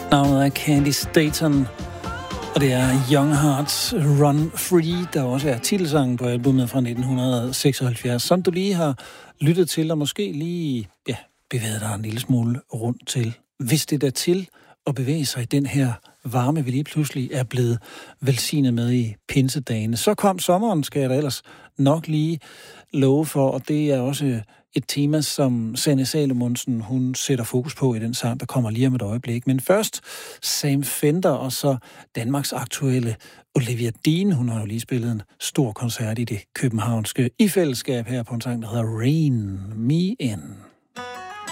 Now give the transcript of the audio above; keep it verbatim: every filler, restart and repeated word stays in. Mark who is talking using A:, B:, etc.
A: Navnet er Candy Staton, og det er Young Hearts Run Free, der også er titelsangen på albumet fra nitten seksoghalvfjerds, som du lige har lyttet til, og måske lige ja, bevæget dig en lille smule rundt til. Hvis det er til at bevæge sig i den her varme, vi lige pludselig er blevet velsignet med i pinsedagene, så kom sommeren, skal jeg da ellers nok lige love for, og det er også et tema, som Sanne Salomonsen, hun sætter fokus på i den sang, der kommer lige om et øjeblik. Men først Sam Fender, og så Danmarks aktuelle Olivia Dean. Hun har jo lige spillet en stor koncert i det københavnske i fællesskab her på en sang, der hedder Rain Me In.